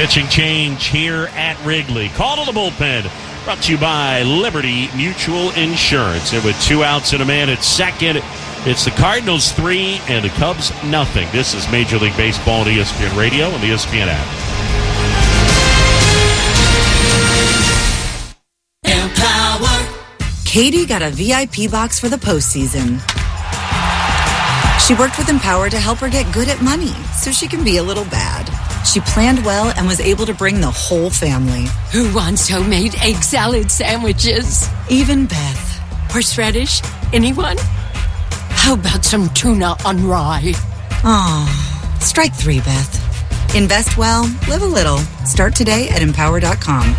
pitching change here at Wrigley. Call to the bullpen. Brought to you by Liberty Mutual Insurance. And with 2 outs and a man at second, it's the Cardinals 3 and the Cubs nothing. This is Major League Baseball on ESPN Radio and the ESPN app. Empower. Katie got a VIP box for the postseason. She worked with Empower to help her get good at money so she can be a little bad. She planned well and was able to bring the whole family. Who wants homemade egg salad sandwiches? Even Beth. Horseradish? Anyone? How about some tuna on rye? Aw, strike 3, Beth. Invest well, live a little. Start today at Empower.com.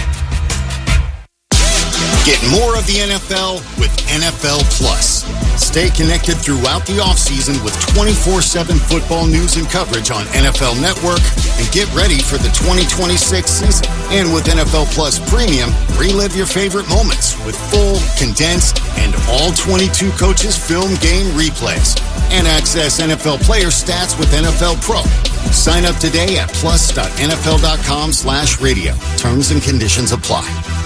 Get more of the NFL with NFL Plus. Stay connected throughout the offseason with 24/7 football news and coverage on NFL Network, and get ready for the 2026 season. And with NFL Plus Premium, relive your favorite moments with full, condensed, and all 22 coaches film game replays. And access NFL player stats with NFL Pro. Sign up today at plus.nfl.com/radio. Terms and conditions apply.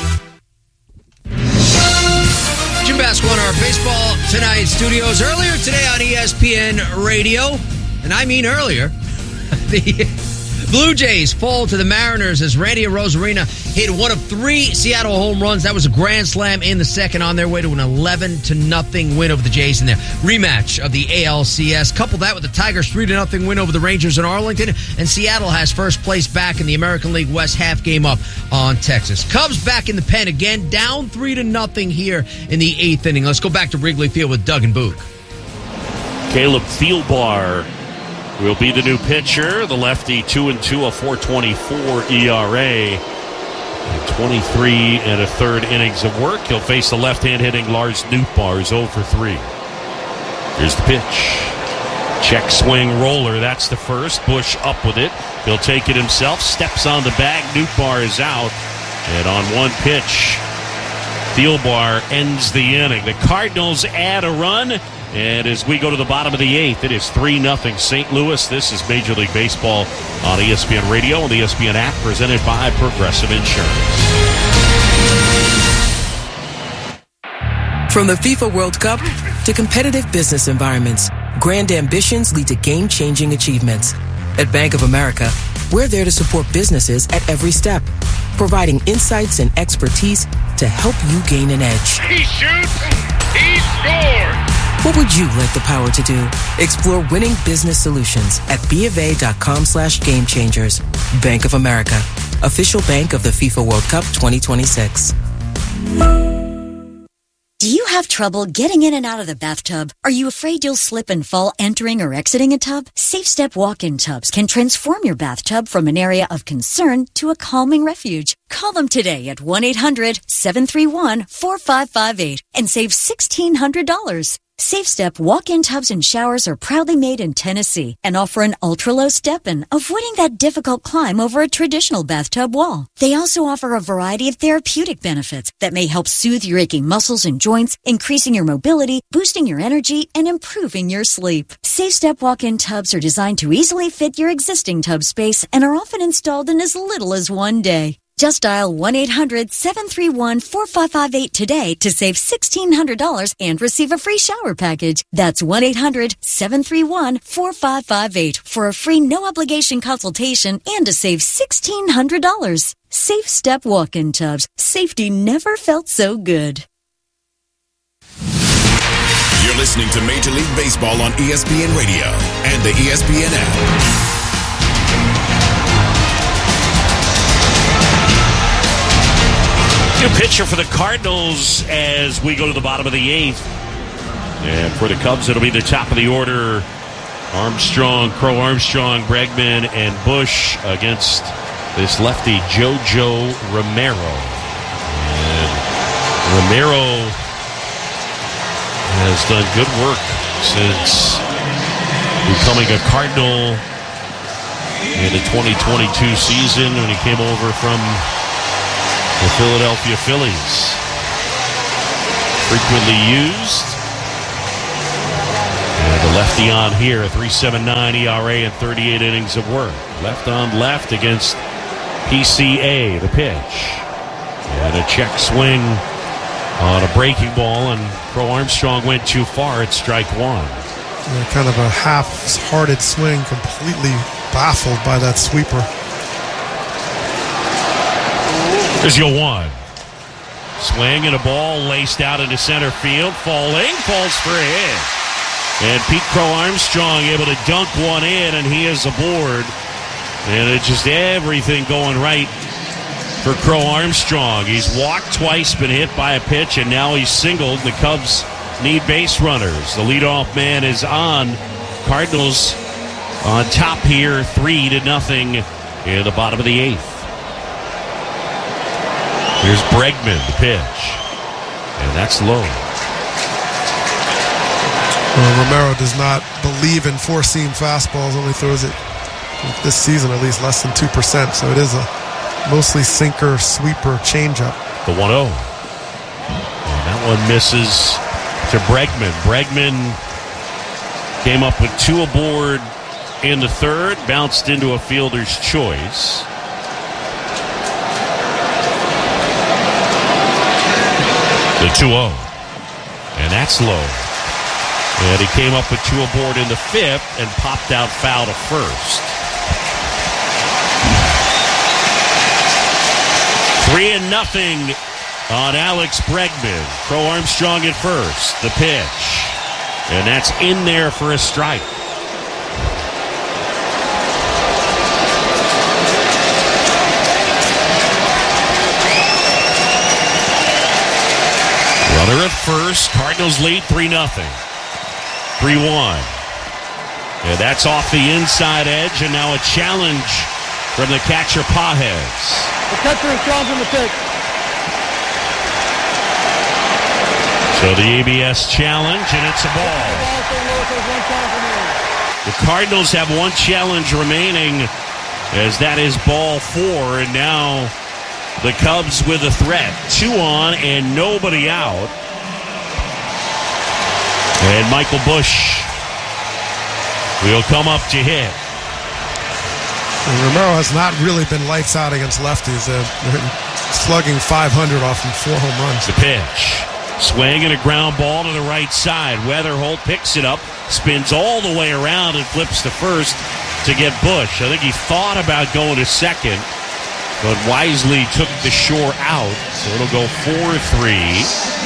Jim Bass won our Baseball Tonight studios earlier today on ESPN Radio. And I mean earlier. The Blue Jays fall to the Mariners as Randy Arozarena hit one of 3 Seattle home runs. That was a grand slam in the second on their way to an 11-0 win over the Jays in their rematch of the ALCS. Couple that with the Tigers' 3-0 win over the Rangers in Arlington, and Seattle has first place back in the American League West, half game up on Texas. Cubs back in the pen again, down 3-0 here in the 8th inning. Let's go back to Wrigley Field with Doug and Boog. Caleb Thielbar will be the new pitcher. The lefty, 2-2, a 4.24 ERA. And 23 and a third innings of work. He'll face the left-hand hitting Lars Nootbaar, 0 for 3. Here's the pitch. Check swing roller. That's the first. Bush up with it. He'll take it himself. Steps on the bag. Nootbaar is out. And on one pitch, Thielbar ends the inning. The Cardinals add a run. And as we go to the bottom of the 8th, it is 3-0 St. Louis. This is Major League Baseball on ESPN Radio and the ESPN app, presented by Progressive Insurance. From the FIFA World Cup to competitive business environments, grand ambitions lead to game-changing achievements. At Bank of America, we're there to support businesses at every step, providing insights and expertise to help you gain an edge. He shoots, he scores! What would you like the power to do? Explore winning business solutions at BofA.com/gamechangers. Bank of America, official bank of the FIFA World Cup 2026. Do you have trouble getting in and out of the bathtub? Are you afraid you'll slip and fall entering or exiting a tub? Safe Step walk-in tubs can transform your bathtub from an area of concern to a calming refuge. Call them today at 1-800-731-4558 and save $1,600. Safe Step walk-in tubs and showers are proudly made in Tennessee and offer an ultra-low step-in, avoiding that difficult climb over a traditional bathtub wall. They also offer a variety of therapeutic benefits that may help soothe your aching muscles and joints, increasing your mobility, boosting your energy, and improving your sleep. Safe Step walk-in tubs are designed to easily fit your existing tub space and are often installed in as little as 1 day. Just dial 1-800-731-4558 today to save $1,600 and receive a free shower package. That's 1-800-731-4558 for a free no-obligation consultation and to save $1,600. Safe Step walk-in tubs. Safety never felt so good. You're listening to Major League Baseball on ESPN Radio and the ESPN app. New pitcher for the Cardinals as we go to the bottom of the 8th. And for the Cubs, it'll be the top of the order. Armstrong, Crow Armstrong, Bregman, and Bush against this lefty, JoJo Romero. And Romero has done good work since becoming a Cardinal in the 2022 season when he came over from the Philadelphia Phillies. Frequently used. And the lefty on here, a 3.79 ERA and 38 innings of work. Left on left against PCA, the pitch. And a check swing on a breaking ball, and Crow Armstrong went too far at strike one. Kind of a half-hearted swing, completely baffled by that sweeper. There's your one. Swing and a ball laced out into center field. Falls for a hit. And Pete Crow Armstrong able to dunk one in, and he is aboard. And it's just everything going right for Crow Armstrong. He's walked twice, been hit by a pitch, and now he's singled. The Cubs need base runners. The leadoff man is on. Cardinals on top here, 3-0 in the bottom of the eighth. Here's Bregman, the pitch. And that's low. Romero does not believe in four-seam fastballs, only throws it this season at least less than 2%. So it is a mostly sinker, sweeper, changeup. The 1-0. And that one misses to Bregman. Bregman came up with two aboard in the third, bounced into a fielder's choice. The 2-0. And that's low. And he came up with two aboard in the fifth and popped out foul to first. 3-0 on Alex Bregman. Crow Armstrong at first. The pitch. And that's in there for a strike. Runner at first. Cardinals lead 3-0. 3-1. And that's off the inside edge, and now a challenge from the catcher Pages. The catcher is challenging the pitch. So the ABS challenge, and it's a ball. The Cardinals have one challenge remaining, as that is ball 4, and now the Cubs with a threat. 2 on and nobody out. And Michael Busch will come up to hit. And Romero has not really been lights out against lefties. They're slugging 500 off from 4 home runs. The pitch. Swing and a ground ball to the right side. Weatherholt picks it up, spins all the way around and flips to first to get Busch. I think he thought about going to second, but wisely took the shore out. So it'll go 4-3.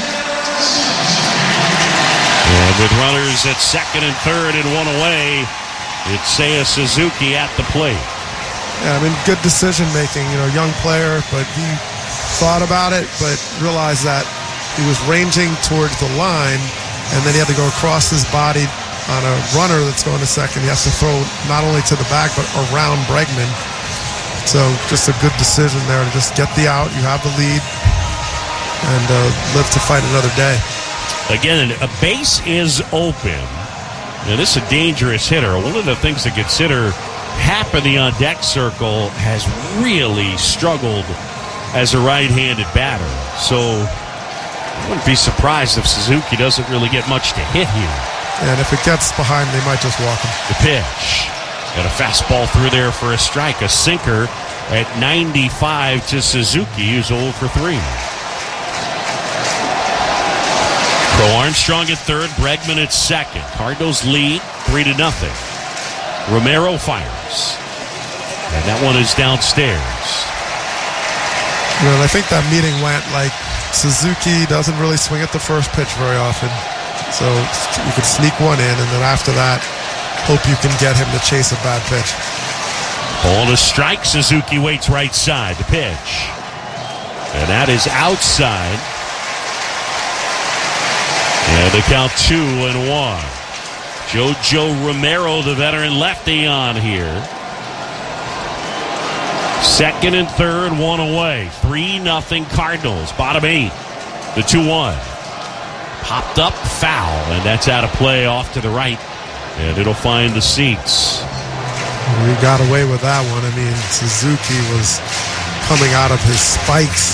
And with runners at second and third and one away, it's Seiya Suzuki at the plate. Yeah, I mean, good decision making. Young player, but he thought about it, but realized that he was ranging towards the line, and then he had to go across his body on a runner that's going to second. He has to throw not only to the back, but around Bregman. So just a good decision there to just get the out. You have the lead and live to fight another day. Again, a base is open. Now, this is a dangerous hitter. One of the things to consider, Happ in the on-deck circle has really struggled as a right-handed batter. So I wouldn't be surprised if Suzuki doesn't really get much to hit here. And if it gets behind, they might just walk him. The pitch. Got a fastball through there for a strike. A sinker at 95 to Suzuki, who's 0 for 3. Crow Armstrong at third, Bregman at second. Cardinals lead 3-0. Romero fires. And that one is downstairs. I think that meeting went like Suzuki doesn't really swing at the first pitch very often. So you could sneak one in, and then after that, hope you can get him to chase a bad pitch. Ball to strike. Suzuki waits right side. The pitch. And that is outside. And the count 2-1. Jojo Romero, the veteran lefty, on here. Second and third, one away. 3-0 Cardinals. Bottom 8. The 2-1. Popped up, foul, and that's out of play off to the right. And it'll find the seats. We got away with that one. I mean, Suzuki was coming out of his spikes.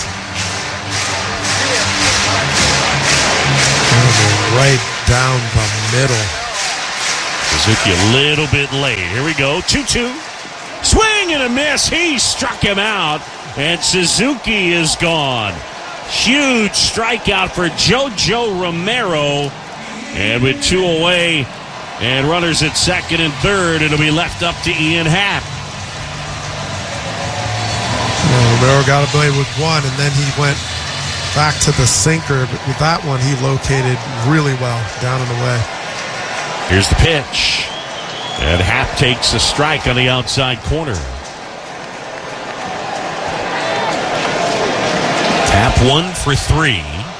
Right down the middle. Suzuki a little bit late. Here we go. 2-2. Swing and a miss. He struck him out, and Suzuki is gone. Huge strikeout for JoJo Romero. And with 2 away and runners at second and third, it'll be left up to Ian Happ. Romero got away with 1, and then he went back to the sinker. But with that one, he located really well down and away. Here's the pitch. And Happ takes a strike on the outside corner. Happ 1 for 3.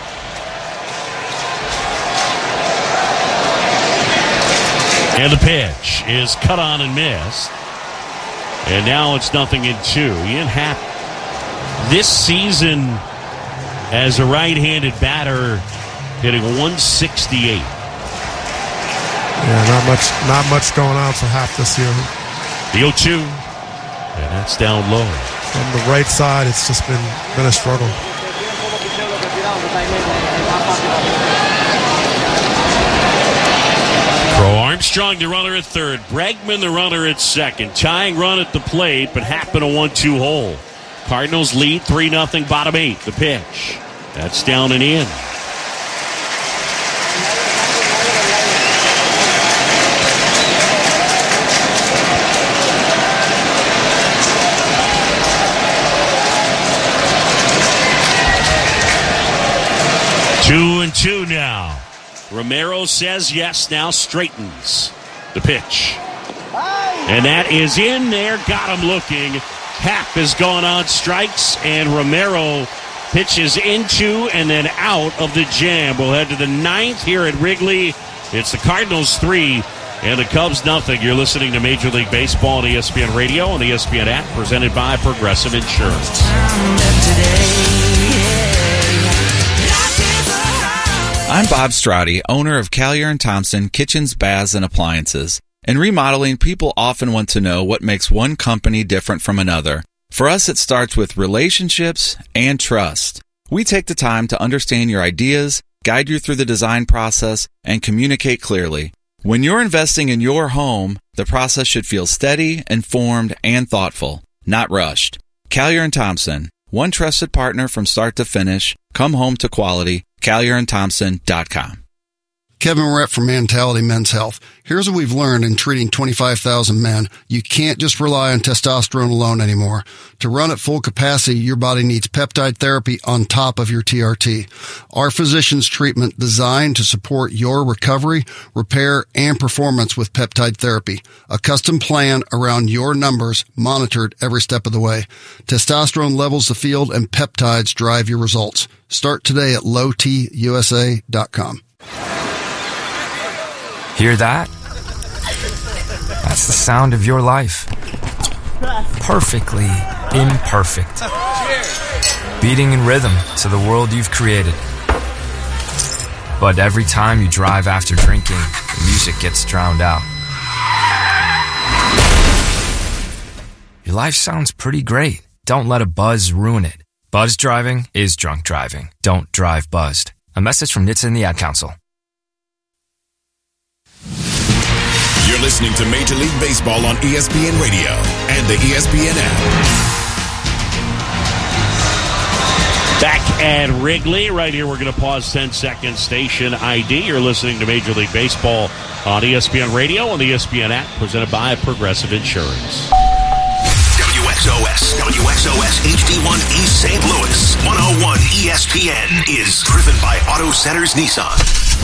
And the pitch is cut on and missed. And now it's 0-2. Ian Happ, this season as a right-handed batter, hitting 168. Yeah, not much going on for Happ this year. The 0-2, and that's down low. From the right side, it's just been a struggle. Crow Armstrong, the runner at third. Bregman, the runner at second. Tying run at the plate, but Happ in a 1-2 hole. Cardinals lead 3-0, bottom 8. The pitch. That's down and in. Two and 2 now. Romero says yes, now straightens the pitch. And that is in there, got him looking. Happ has gone on strikes, and Romero pitches into and then out of the jam. We'll head to the 9th here at Wrigley. It's the Cardinals 3 and the Cubs 0. You're listening to Major League Baseball on ESPN Radio and the ESPN app, presented by Progressive Insurance. I'm Bob Strati, owner of Callier & Thompson Kitchens, Baths, and Appliances. In remodeling, people often want to know what makes one company different from another. For us, it starts with relationships and trust. We take the time to understand your ideas, guide you through the design process, and communicate clearly. When you're investing in your home, the process should feel steady, informed, and thoughtful, not rushed. Callier & Thompson, one trusted partner from start to finish. Come home to quality. CallierandThompson.com. Kevin Rett from Mentality Men's Health. Here's what we've learned in treating 25,000 men. You can't just rely on testosterone alone anymore. To run at full capacity, your body needs peptide therapy on top of your TRT. Our physician's treatment designed to support your recovery, repair, and performance with peptide therapy. A custom plan around your numbers, monitored every step of the way. Testosterone levels the field and peptides drive your results. Start today at lowtusa.com. Hear that? That's the sound of your life. Perfectly imperfect. Beating in rhythm to the world you've created. But every time you drive after drinking, the music gets drowned out. Your life sounds pretty great. Don't let a buzz ruin it. Buzz driving is drunk driving. Don't drive buzzed. A message from NHTSA and the Ad Council. You're listening to Major League Baseball on ESPN Radio and the ESPN app. Back at Wrigley, right here, we're going to pause 10 seconds. Station ID. You're listening to Major League Baseball on ESPN Radio and the ESPN app, presented by Progressive Insurance. WXOS HD1 East St. Louis 101 ESPN is driven by Auto Centers Nissan.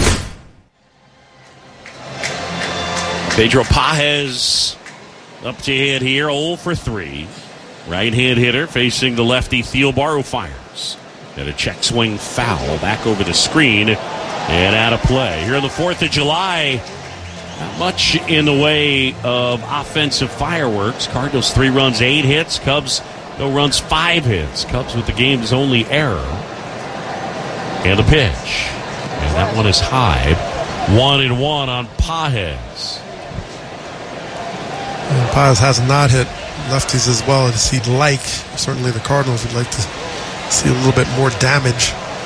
Pedro Pages up to hit here, 0 for 3. Right-hand hitter facing the lefty Thielbar, who fires. And a check swing foul back over the screen and out of play. Here on the 4th of July, not much in the way of offensive fireworks. Cardinals 3 runs, 8 hits. Cubs no runs, 5 hits. Cubs with the game's only error. And the pitch. And that one is high. 1-1 on Pages. Pages has not hit lefties as well as he'd like. Certainly the Cardinals would like to see a little bit more damage.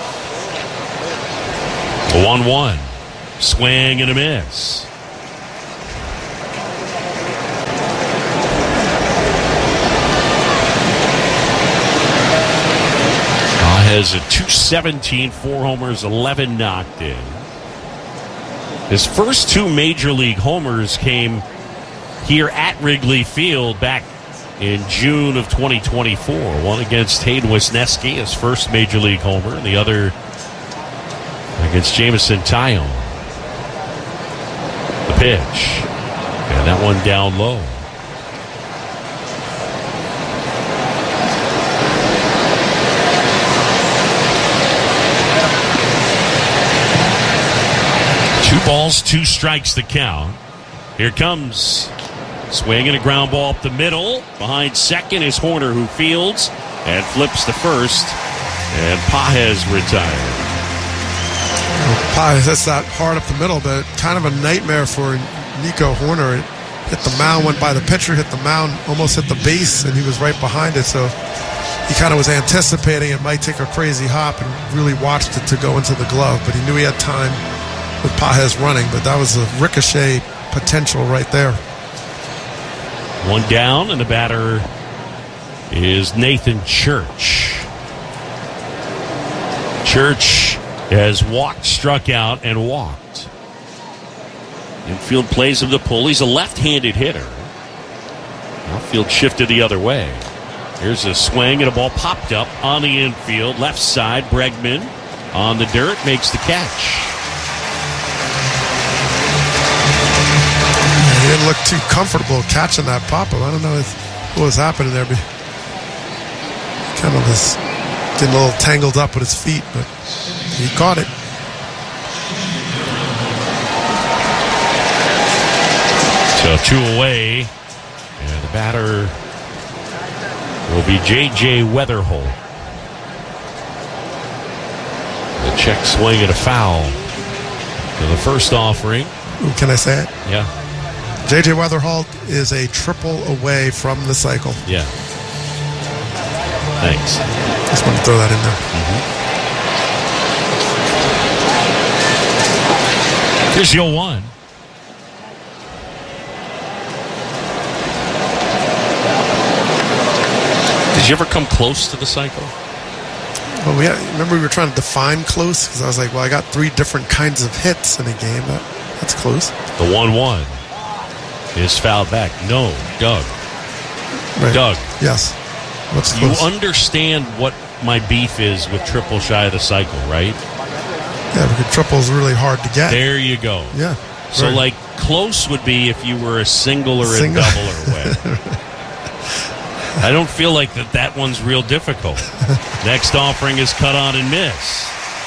1-1. Swing and a miss. Has a .217, 4 homers, 11 knocked in. His first 2 major league homers came here at Wrigley Field back in June of 2024. One against Hayden Wesneski, his first major league homer, and the other against Jameson Taillon. The pitch. And that one down low. Two balls, 2 strikes the count. Here comes swinging a ground ball up the middle. Behind second is Horner, who fields and flips to first. And Pages retired. Pages, that's that hard up the middle, but kind of a nightmare for Nico Horner. It hit the mound, went by the pitcher, hit the mound, almost hit the base, and he was right behind it. So he kind of was anticipating it might take a crazy hop and really watched it to go into the glove. But he knew he had time with Pages running, but that was a ricochet potential right there. One down, and the batter is Nathan Church. Church has walked, struck out, and walked. Infield plays him the pull. He's a left-handed hitter. Outfield shifted the other way. Here's a swing, and a ball popped up on the infield. Left side, Bregman on the dirt, makes the catch. He didn't look too comfortable catching that pop-up. I don't know what was happening there. But kind of was getting a little tangled up with his feet, but he caught it. So 2 away, and the batter will be J.J. Weatherholt. The check swing and a foul to the first offering. Ooh, can I say it? Yeah. J.J. Weatherholt is a triple away from the cycle. Yeah. Thanks. Just want to throw that in there. Here's the 0-1. Did you ever come close to the cycle? Well, remember we were trying to define close, because I was like, well, I got 3 different kinds of hits in a game. That's close. The 1-1 is fouled back. No, Doug. Right. Doug. Yes. What's you close? Understand what my beef is with triple shy of the cycle, right? Yeah, because triple's really hard to get. There you go. Yeah. So, like, close would be if you were a single or a double or whatever. I don't feel like that one's real difficult. Next offering is cut on and miss.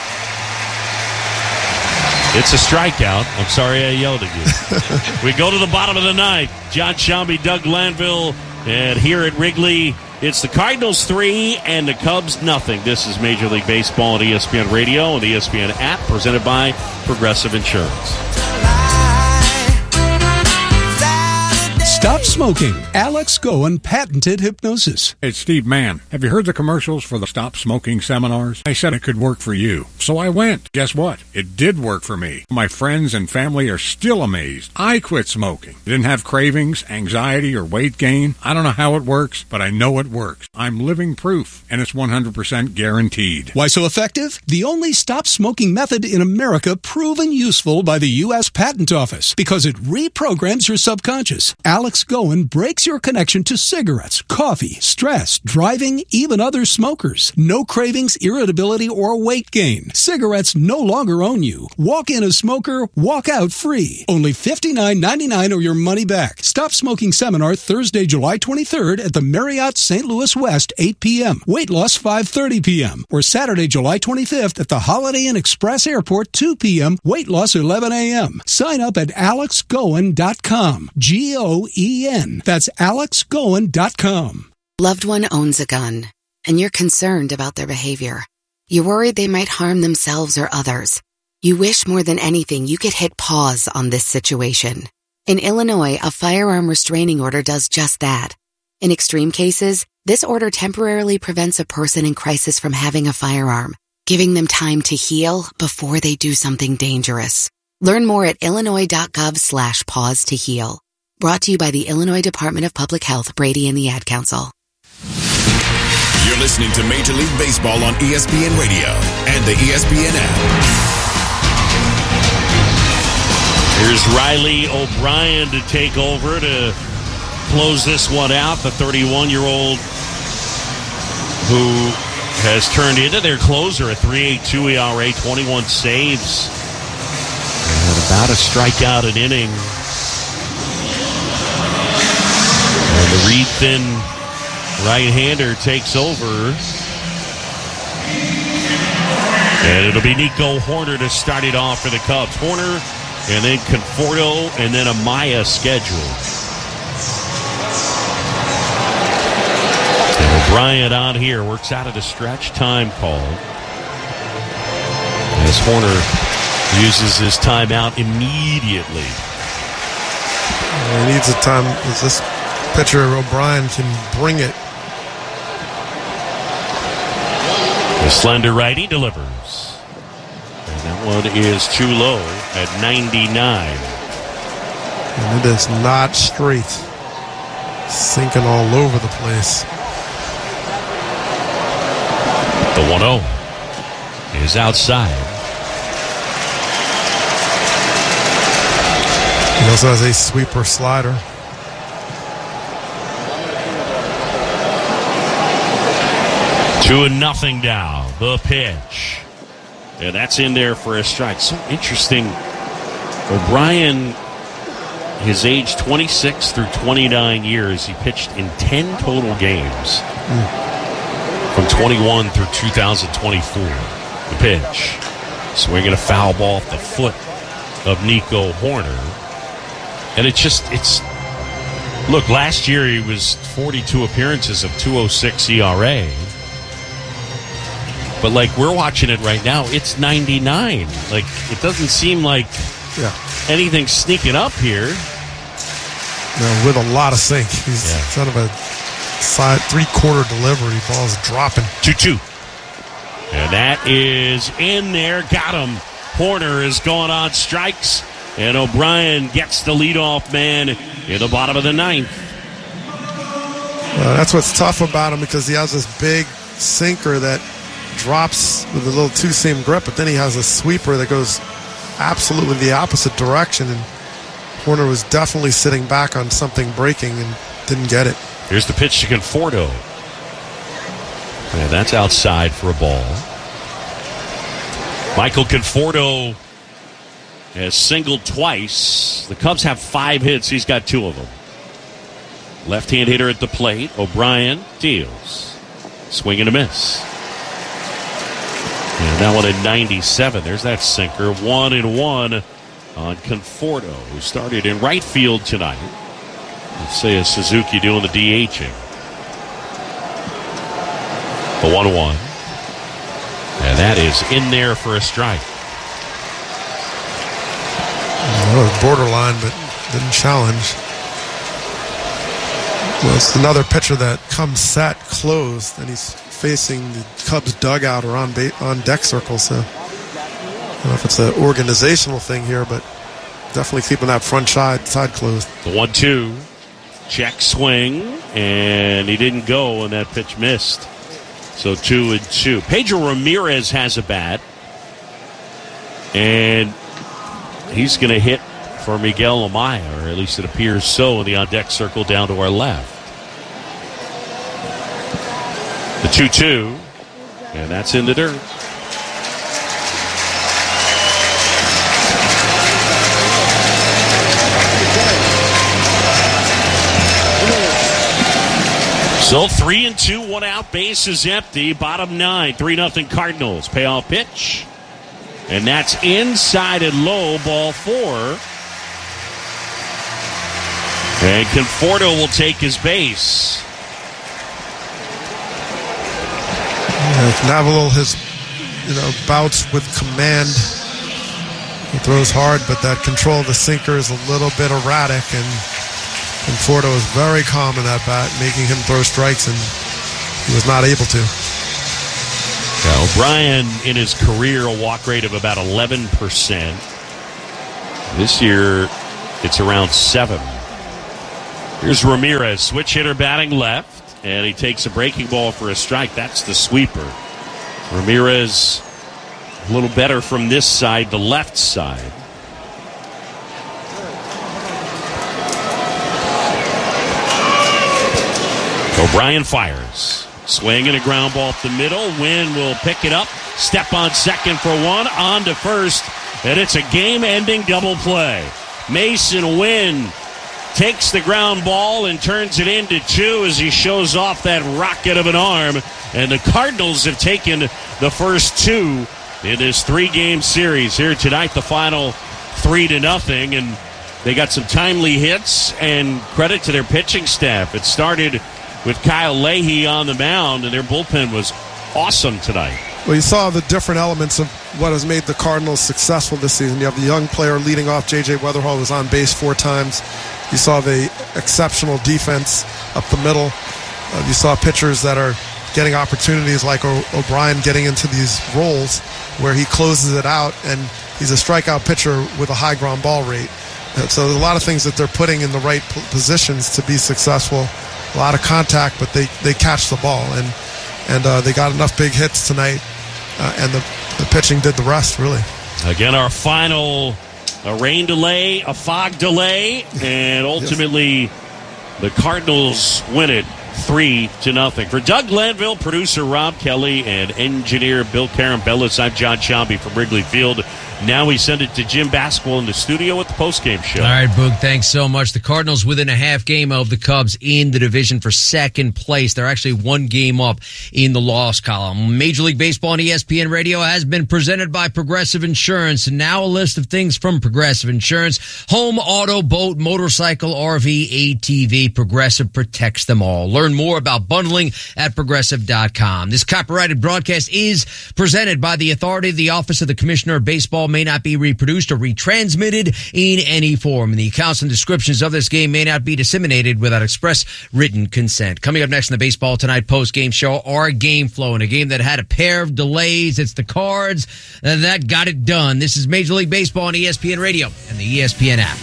It's a strikeout. I'm sorry I yelled at you. We go to the bottom of the ninth. John Shelby, Doug Glanville, and here at Wrigley, it's the Cardinals 3 and the Cubs nothing. This is Major League Baseball on ESPN Radio and the ESPN app, presented by Progressive Insurance. Stop smoking. Alex Goen patented hypnosis. It's Steve Mann. Have you heard the commercials for the Stop Smoking seminars? I said it could work for you. So I went. Guess what? It did work for me. My friends and family are still amazed. I quit smoking. Didn't have cravings, anxiety, or weight gain. I don't know how it works, but I know it works. I'm living proof, and it's 100% guaranteed. Why so effective? The only stop smoking method in America proven useful by the U.S. Patent Office because it reprograms your subconscious. Alex Goen breaks your connection to cigarettes, coffee, stress, driving, even other smokers. No cravings, irritability, or weight gain. Cigarettes no longer own you. Walk in a smoker, walk out free. Only $59.99 or your money back. Stop Smoking Seminar Thursday, July 23rd at the Marriott St. Louis West, 8 p.m. Weight loss 5:30 p.m. Or Saturday, July 25th at the Holiday Inn Express Airport, 2 p.m. Weight loss 11 a.m. Sign up at alexgoen.com. Goen. That's alexgoen.com. Loved one owns a gun, and you're concerned about their behavior. You're worried they might harm themselves or others. You wish more than anything you could hit pause on this situation. In Illinois, a firearm restraining order does just that. In extreme cases, this order temporarily prevents a person in crisis from having a firearm, giving them time to heal before they do something dangerous. Learn more at illinois.gov/pause to heal. Brought to you by the Illinois Department of Public Health, Brady and the Ad Council. You're listening to Major League Baseball on ESPN Radio and the ESPN app. Here's Riley O'Brien to take over to close this one out. The 31-year-old who has turned into their closer, a 3.82 ERA, 21 saves, and about a strikeout an inning. And the reed-thin right-hander takes over. And it'll be Nico Hoerner to start it off for the Cubs. Hoerner, and then Conforto, and then Amaya scheduled. And O'Brien on here works out of the stretch time call. As Hoerner uses his timeout immediately. He needs a time. This pitcher, O'Brien, can bring it. The slender righty delivers. And that one is too low at 99. And it is not straight. Sinking all over the place. The 1-0 is outside. He also has a sweeper slider. 2-0 down. The pitch. And that's in there for a strike. So interesting. O'Brien, his age 26 through 29 years, he pitched in 10 total games. From 21 through 2024. The pitch. Swinging a foul ball off the foot of Nico Hoerner. And look, last year he was 42 appearances of 2.06 ERA. But like we're watching it right now, it's 99. Like it doesn't seem like anything's sneaking up here. With a lot of sink. He's kind of a side 3/4 delivery. Ball's dropping. 2-2. And that is in there. Got him. Hoerner is going on strikes. And O'Brien gets the leadoff man in the bottom of the ninth. That's what's tough about him because he has this big sinker that drops with a little two-seam grip, but then he has a sweeper that goes absolutely the opposite direction. And Hoerner was definitely sitting back on something breaking and didn't get it. Here's the pitch to Conforto. And that's outside for a ball. Michael Conforto has singled twice. The Cubs have 5 hits. He's got 2 of them. Left-hand hitter at the plate. O'Brien deals. Swing and a miss. And that one at 97. There's that sinker. 1-1 on Conforto, who started in right field tonight. Let's say Suzuki doing the DHing. The 1-1. And that is in there for a strike. Well, it was borderline, but didn't challenge. Well, it's another pitcher that comes set, closed, and he's facing the Cubs dugout or on deck circle. So I don't know if it's an organizational thing here, but definitely keeping that front side closed. The 1-2. Check swing, and he didn't go, and that pitch missed. So 2-2. Pedro Ramirez has a bat, and he's going to hit for Miguel Amaya, or at least it appears so, in the on-deck circle down to our left. The 2-2, and that's in the dirt. So 3-2, 1 out, base is empty. Bottom 9, 3-0 Cardinals. Payoff pitch. And that's inside and low, ball 4. And Conforto will take his base. Navarro has, bouts with command. He throws hard, but that control of the sinker is a little bit erratic, and Conforto is very calm in that bat, making him throw strikes, and he was not able to. Yeah, O'Brien, in his career, a walk rate of about 11%. This year, it's around 7. Here's Ramirez, switch hitter batting left. and he takes a breaking ball for a strike. That's the sweeper. Ramirez a little better from this side, the left side. O'Brien fires. Swing and a ground ball up the middle. Wynn will pick it up. Step on second for one. On to first. And it's a game-ending double play. Mason Wynn takes the ground ball and turns it into two as he shows off that rocket of an arm. And the Cardinals have taken the first two in this three-game series. Here tonight, the final 3-0. And they got some timely hits, and credit to their pitching staff. It started with Kyle Leahy on the mound, and their bullpen was awesome tonight. Well, you saw the different elements of what has made the Cardinals successful this season. You have the young player leading off, J.J. Weatherall, was on base 4 times. You saw the exceptional defense up the middle. You saw pitchers that are getting opportunities like O'Brien getting into these roles where he closes it out, and he's a strikeout pitcher with a high ground ball rate. So there's a lot of things that they're putting in the right positions to be successful. A lot of contact, but they catch the ball, and they got enough big hits tonight, and the pitching did the rest, really. Again, our final a rain delay, a fog delay, and ultimately the Cardinals win it 3-0. For Doug Glanville, producer Rob Kelly, and engineer Bill Carambellis, I'm John Sciambi from Wrigley Field. Now we send it to Jim Basquill in the studio with the postgame show. All right, Boog, thanks so much. The Cardinals within a half game of the Cubs in the division for second place. They're actually one game up in the loss column. Major League Baseball on ESPN Radio has been presented by Progressive Insurance. And now a list of things from Progressive Insurance. Home, auto, boat, motorcycle, RV, ATV. Progressive protects them all. Learn more about bundling at Progressive.com. This copyrighted broadcast is presented by the authority of the Office of the Commissioner of Baseball. May not be reproduced or retransmitted in any form. And the accounts and descriptions of this game may not be disseminated without express written consent. Coming up next in the Baseball Tonight post-game show, our game flow in a game that had a pair of delays. It's the Cards that got it done. This is Major League Baseball on ESPN Radio and the ESPN app.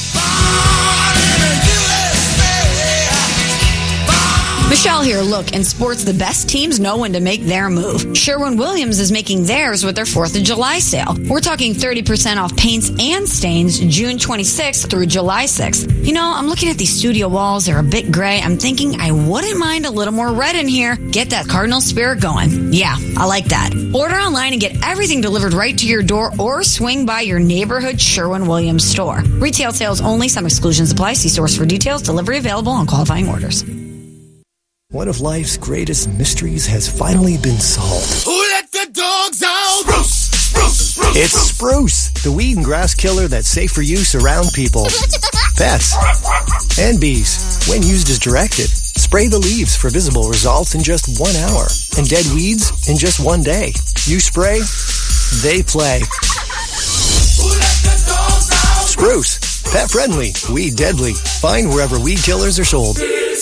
Michelle here. Look, in sports, the best teams know when to make their move. Sherwin-Williams is making theirs with their 4th of July sale. We're talking 30% off paints and stains June 26th through July 6th. You know, I'm looking at these studio walls. They're a bit gray. I'm thinking I wouldn't mind a little more red in here. Get that Cardinal spirit going. Yeah, I like that. Order online and get everything delivered right to your door or swing by your neighborhood Sherwin-Williams store. Retail sales only. Some exclusions apply. See source for details. Delivery available on qualifying orders. One of life's greatest mysteries has finally been solved. Who let the dogs out? Spruce, spruce, spruce. It's Spruce, the weed and grass killer that's safe for use around people, pets, and bees. When used as directed, spray the leaves for visible results in just 1 hour, and dead weeds in just 1 day. You spray, they play. Who let the dogs out? Spruce, pet friendly, weed deadly. Find wherever weed killers are sold.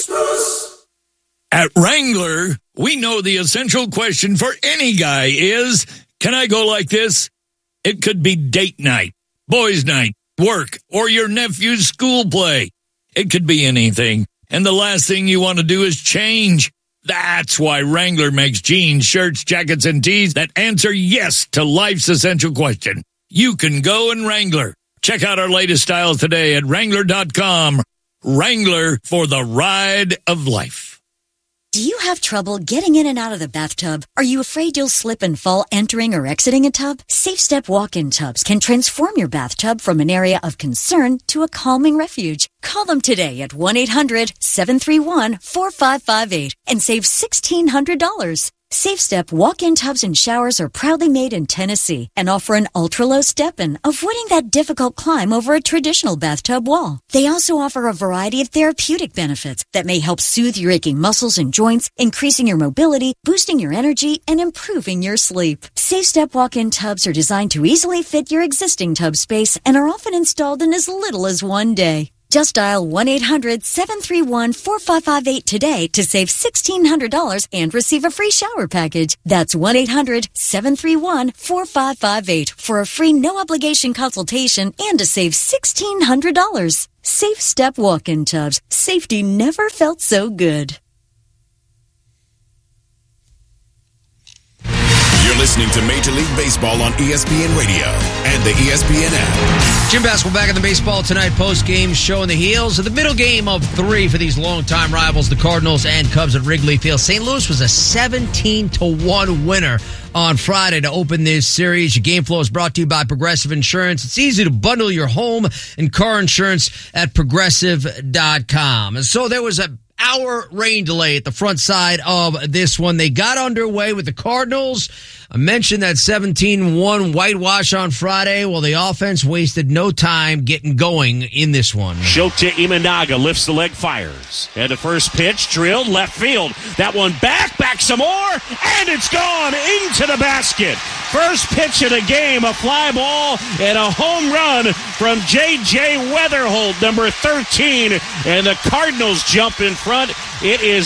At Wrangler, we know the essential question for any guy is, can I go like this? It could be date night, boys' night, work, or your nephew's school play. It could be anything. And the last thing you want to do is change. That's why Wrangler makes jeans, shirts, jackets, and tees that answer yes to life's essential question. You can go in Wrangler. Check out our latest styles today at Wrangler.com. Wrangler, for the ride of life. Do you have trouble getting in and out of the bathtub? Are you afraid you'll slip and fall entering or exiting a tub? Safe Step walk-in tubs can transform your bathtub from an area of concern to a calming refuge. Call them today at 1-800-731-4558 and save $1,600. Safe Step walk-in tubs and showers are proudly made in Tennessee and offer an ultra-low step-in, avoiding that difficult climb over a traditional bathtub wall. They also offer a variety of therapeutic benefits that may help soothe your aching muscles and joints, increasing your mobility, boosting your energy, and improving your sleep. Safe Step walk-in tubs are designed to easily fit your existing tub space and are often installed in as little as 1 day. Just dial 1-800-731-4558 today to save $1,600 and receive a free shower package. That's 1-800-731-4558 for a free no-obligation consultation and to save $1,600. Safe Step walk-in tubs. Safety never felt so good. listening to Major League Baseball on ESPN Radio and the ESPN app. Jim Basketball back in the Baseball Tonight post-game show in the heels of the middle game of 3 for these longtime rivals, the Cardinals and Cubs at Wrigley Field. St. Louis was a 17-1 winner on Friday to open this series. Your game flow is brought to you by Progressive Insurance. It's easy to bundle your home and car insurance at Progressive.com. And so there was a hour rain delay at the front side of this one. They got underway with the Cardinals. I mentioned that 17-1 whitewash on Friday. Well, the offense wasted no time getting going in this one. Shota Imanaga lifts the leg, fires. And the first pitch, drilled left field. That one back some more, and it's gone into the basket. First pitch of the game, a fly ball and a home run from J.J. Weatherholt, number 13. And the Cardinals jump in front. It is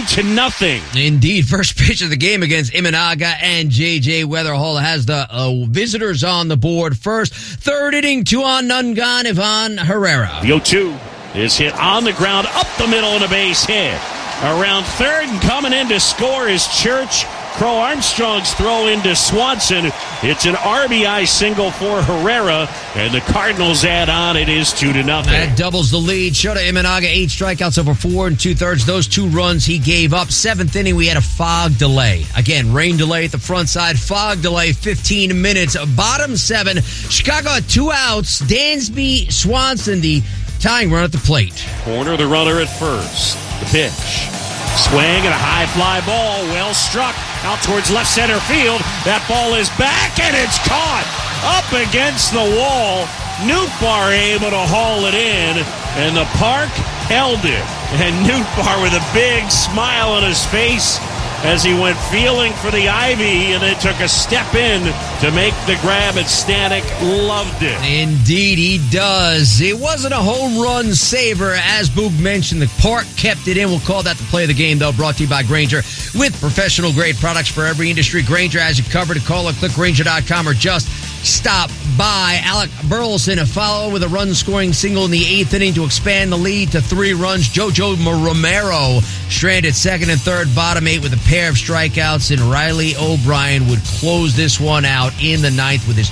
1-0. Indeed, first pitch of the game against Imanaga, and J.J. Weatherholt has the visitors on the board first. Third inning, 2-on-none gone, Ivan Herrera. The 0-2 is hit on the ground, up the middle, and a base hit. Around third and coming in to score is Church. Crow Armstrong's throw into Swanson. It's an RBI single for Herrera, and the Cardinals add on. It is 2-0. That doubles the lead. Shota Imanaga, 8 strikeouts over 4 2/3. Those 2 runs he gave up. 7th inning, we had a fog delay. Again, rain delay at the front side. Fog delay, 15 minutes. Bottom 7. Chicago had 2 outs. Dansby Swanson, the tying run at the plate. Corner the runner at first. The pitch. Swing and a high fly ball, well struck out towards left center field. That ball is back and it's caught up against the wall. Nootbaar able to haul it in, and the park held it. And Nootbaar with a big smile on his face as he went feeling for the ivy and then took a step in to make the grab, and Stanek loved it. Indeed, he does. It wasn't a home run saver, as Boog mentioned. The park kept it in. We'll call that the play of the game, though, brought to you by Grainger. With professional-grade products for every industry, Grainger has you covered. To call or click Grainger.com or just stop by. Alec Burleson, a follow with a run-scoring single in the 8th inning to expand the lead to 3 runs. Jojo Romero stranded second and third, bottom 8 with a pair of strikeouts, and Riley O'Brien would close this one out in the 9th with his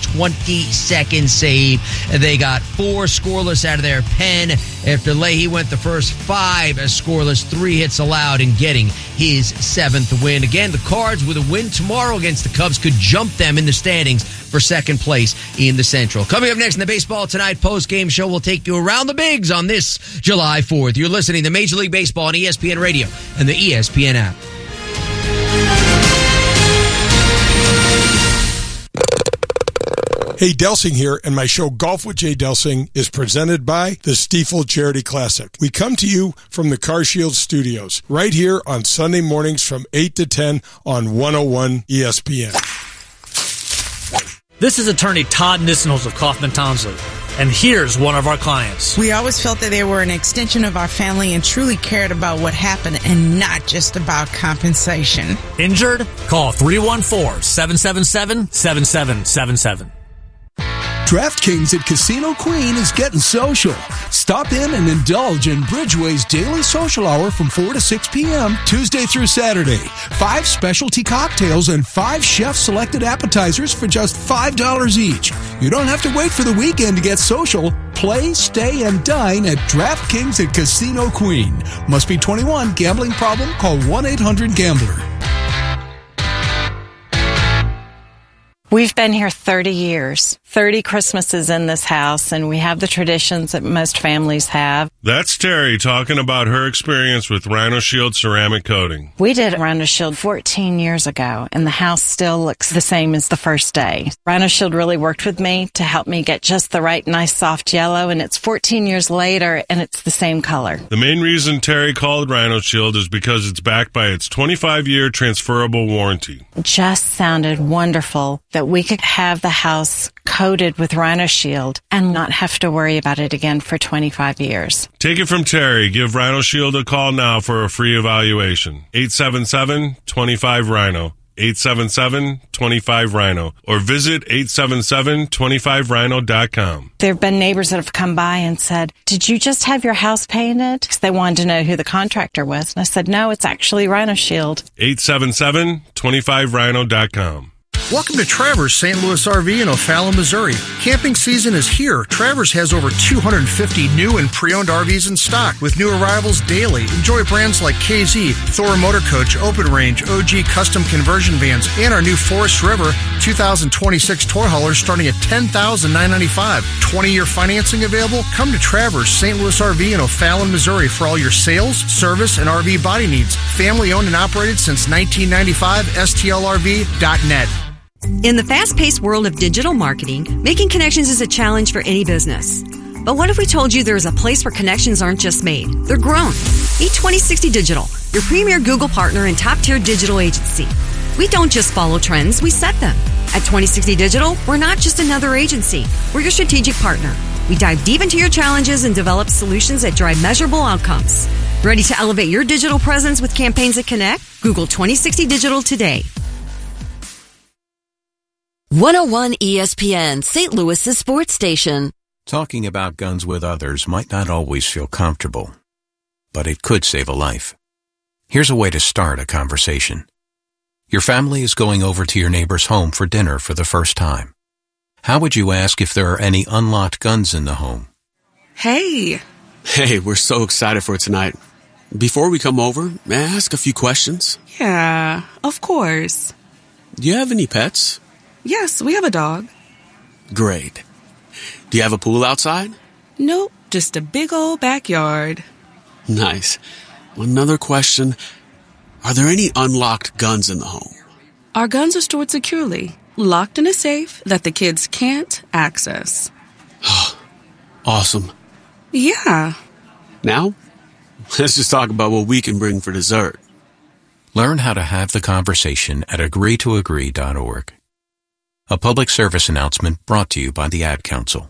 22nd save. And they got 4 scoreless out of their pen. After Leahy went the first 5 as scoreless, 3 hits allowed in getting his 7th win. Again, the Cards with a win tomorrow against the Cubs could jump them in the standings for second place in the Central. Coming up next in the Baseball Tonight post-game show, we'll take you around the bigs on this July 4th. You're listening to Major League Baseball on ESPN Radio and the ESPN app. Hey, Delsing here, and my show Golf with Jay Delsing is presented by the Stiefel Charity Classic. We come to you from the CarShield Studios, right here on Sunday mornings from 8 to 10 on 101 ESPN. This is attorney Todd Nissenholz of Kaufman Townsley, and here's one of our clients. We always felt that they were an extension of our family and truly cared about what happened and not just about compensation. Injured? Call 314-777-7777. DraftKings at Casino Queen is getting social. Stop in and indulge in Bridgeway's daily social hour from 4 to 6 p.m. Tuesday through Saturday. 5 specialty cocktails and 5 chef-selected appetizers for just $5 each. You don't have to wait for the weekend to get social. Play, stay, and dine at DraftKings at Casino Queen. Must be 21. Gambling problem? Call 1-800-GAMBLER. We've been here 30 years, 30 Christmases in this house, and we have the traditions that most families have. That's Terry talking about her experience with Rhino Shield ceramic coating. We did Rhino Shield 14 years ago, and the house still looks the same as the first day. Rhino Shield really worked with me to help me get just the right, nice, soft yellow, and it's 14 years later, and it's the same color. The main reason Terry called Rhino Shield is because it's backed by its 25-year transferable warranty. It just sounded wonderful that we could have the house coated with Rhino Shield and not have to worry about it again for 25 years. Take it from Terry. Give Rhino Shield a call now for a free evaluation. 877-25-RHINO. 877-25-RHINO. Or visit 877-25rhino.com. There have been neighbors that have come by and said, "Did you just have your house painted?" Because they wanted to know who the contractor was. And I said, "No, it's actually Rhino Shield." 877-25rhino.com. Welcome to Travers St. Louis RV in O'Fallon, Missouri. Camping season is here. Travers has over 250 new and pre-owned RVs in stock with new arrivals daily. Enjoy brands like KZ, Thor Motor Coach, Open Range, OG Custom Conversion Vans, and our new Forest River 2026 tour haulers starting at $10,995. 20-year financing available? Come to Travers St. Louis RV in O'Fallon, Missouri for all your sales, service, and RV body needs. Family owned and operated since 1995. STLRV.net. In the fast-paced world of digital marketing, making connections is a challenge for any business. But what if we told you there is a place where connections aren't just made, they're grown? Meet 2060 Digital, your premier Google partner and top-tier digital agency. We don't just follow trends, we set them. At 2060 Digital, we're not just another agency, we're your strategic partner. We dive deep into your challenges and develop solutions that drive measurable outcomes. Ready to elevate your digital presence with campaigns that connect? Google 2060 Digital today. 101 ESPN, St. Louis's sports station. Talking about guns with others might not always feel comfortable, but it could save a life. Here's a way to start a conversation. Your family is going over to your neighbor's home for dinner for the first time. How would you ask if there are any unlocked guns in the home? Hey, we're so excited for tonight. Before we come over, may I ask a few questions? Yeah, of course. Do you have any pets? Yes, we have a dog. Great. Do you have a pool outside? Nope, just a big old backyard. Nice. Another question. Are there any unlocked guns in the home? Our guns are stored securely, locked in a safe that the kids can't access. Awesome. Yeah. Now, let's just talk about what we can bring for dessert. Learn how to have the conversation at agreetoagree.org. A public service announcement brought to you by the Ad Council.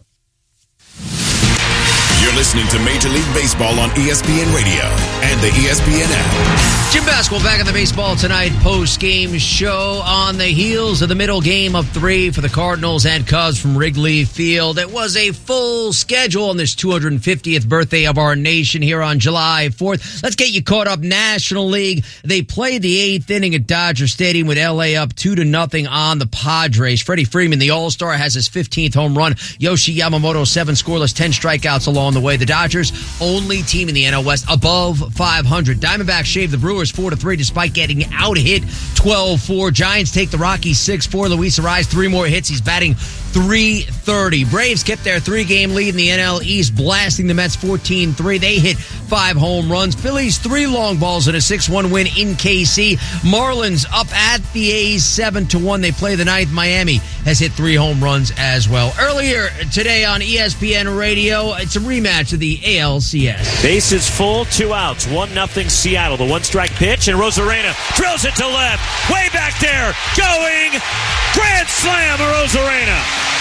You're listening to Major League Baseball on ESPN Radio and the ESPN app. Jim Basketball back on the Baseball Tonight post-game show on the heels of the middle game of 3 for the Cardinals and Cubs from Wrigley Field. It was a full schedule on this 250th birthday of our nation here on July 4th. Let's get you caught up. National League. They played the 8th inning at Dodger Stadium with LA up 2-0 on the Padres. Freddie Freeman, the All-Star, has his 15th home run. Yoshi Yamamoto, 7 scoreless, 10 strikeouts along the way. The Dodgers, only team in the NL West above 500. Diamondbacks shave the Brewers 4-3 despite getting out-hit 12-4. Giants take the Rockies 6-4. Luis Arraez, 3 more hits. He's batting .330. Braves kept their 3-game lead in the NL East, blasting the Mets 14-3. They hit 5 home runs. Phillies 3 long balls in a 6-1 win in KC. Marlins up at the A's 7-1. They play the 9th. Miami has hit 3 home runs as well. Earlier today on ESPN Radio, it's a rematch of the ALCS. Bases full, 2 outs, 1-0 Seattle. The 1-strike pitch, and Rosarena drills it to left. Way back there, going. Grand slam, Rosarena.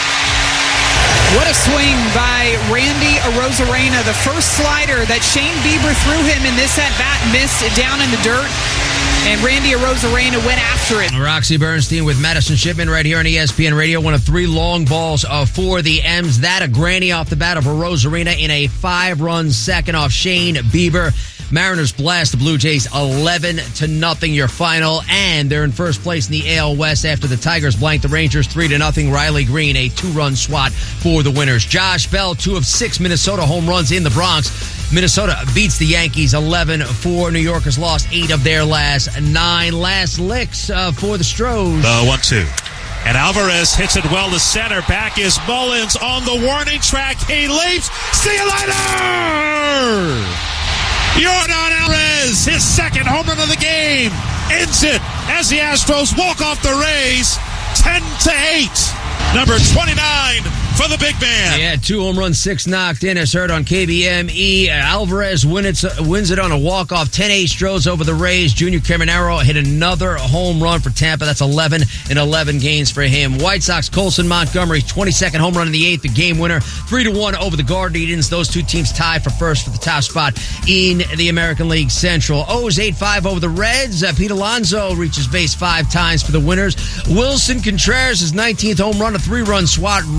What a swing by Randy Arozarena. The first slider that Shane Bieber threw him in this at-bat missed down in the dirt, and Randy Arozarena went after it. Roxy Bernstein with Madison Shipman right here on ESPN Radio. One of 3 long balls for the M's. That a granny off the bat of Arozarena in a 5-run second off Shane Bieber. Mariners blast the Blue Jays 11-0, your final, and they're in first place in the AL West after the Tigers blanked the Rangers 3-0. Riley Green, a 2-run swat for the winners. Josh Bell, 2 of 6 Minnesota home runs in the Bronx. Minnesota beats the Yankees 11-4. New Yorkers lost 8 of their last 9. Last licks for the Stros. 1-2. And Alvarez hits it well to center. Back is Mullins on the warning track. He leaps. See you later! Yordan Alvarez, his 2nd home run of the game, ends it as the Astros walk off the Rays 10-8. Number 29 for the big man. Yeah, 2 home runs, 6 knocked in, as heard on KBME. Alvarez wins it on a walk-off. 10-8 Stros over the Rays. Junior Caminero hit another home run for Tampa. That's 11 in 11 games for him. White Sox, Colson Montgomery, 22nd home run in the 8th, the game winner. 3-1 over the Guardians. Those 2 teams tied for first for the top spot in the American League Central. O's 8-5 over the Reds. Pete Alonso reaches base 5 times for the winners. Wilson Contreras, his 19th home run, a 3-run swat. Red Sox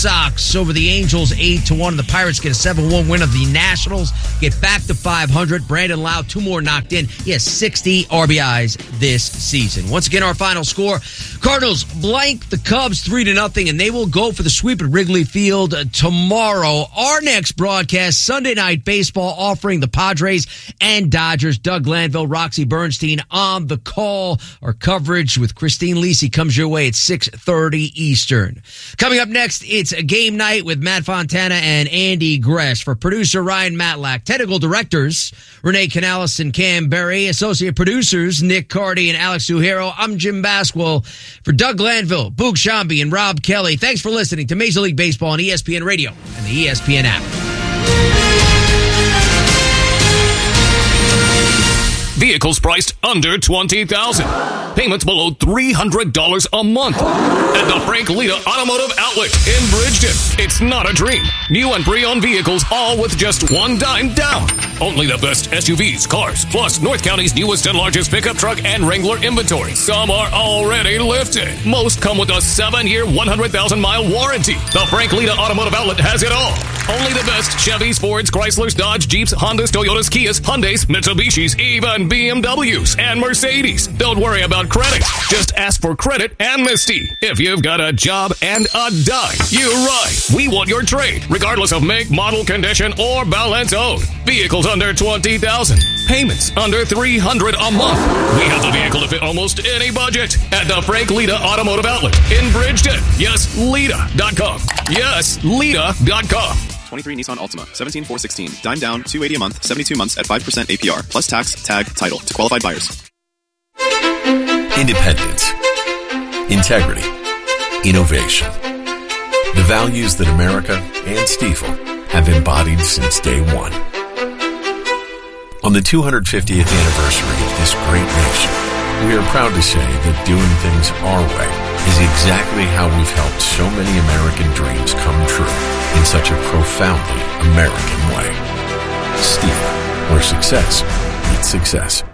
Sox over the Angels 8-1. The Pirates get a 7-1 win of the Nationals, get back to 500. Brandon Lau, 2 more knocked in. He has 60 RBIs this season. Once again, our final score, Cardinals blank the Cubs 3-0, and they will go for the sweep at Wrigley Field tomorrow. Our next broadcast, Sunday Night Baseball, offering the Padres and Dodgers. Doug Glanville, Roxy Bernstein on the call. Our coverage with Christine Lisi comes your way at 6:30 Eastern. Coming up next, it's a game night with Matt Fontana and Andy Gresh. For producer Ryan Matlack, technical directors Renee Canales and Cam Berry, associate producers Nick Cardy and Alex Suhero. I'm Jim Basquil. For Doug Glanville, Boog Shambi, and Rob Kelly, thanks for listening to Major League Baseball on ESPN Radio and the ESPN app. Vehicles priced under $20,000. Payments below $300 a month. At the Frank Lita Automotive Outlet in Bridgeton. It's not a dream. New and pre-owned vehicles, all with just $1 down. Only the best SUVs, cars, plus North County's newest and largest pickup truck and Wrangler inventory. Some are already lifted. Most come with a 7-year, 100,000-mile warranty. The Frank Lita Automotive Outlet has it all. Only the best Chevys, Fords, Chryslers, Dodge, Jeeps, Hondas, Toyotas, Kias, Hyundais, Mitsubishis, even BMWs and Mercedes. Don't worry about credit. Just ask for credit amnesty. If you've got a job and a dime, you're right. We want your trade, regardless of make, model, condition, or balance owed. Vehicles under $20,000. Payments under $300 a month. We have the vehicle to fit almost any budget at the Frank Lita Automotive Outlet in Bridgeton. Yes, Lita.com. Yes, Lita.com. 23 Nissan Altima, 17,416. Dime down, $280 a month, 72 months at 5% APR, plus tax, tag, title to qualified buyers. Independence. Integrity. Innovation. The values that America and Stifel have embodied since day one. On the 250th anniversary of this great nation, we are proud to say that doing things our way is exactly how we've helped so many American dreams come true in such a profoundly American way. Stifel, where success meets success.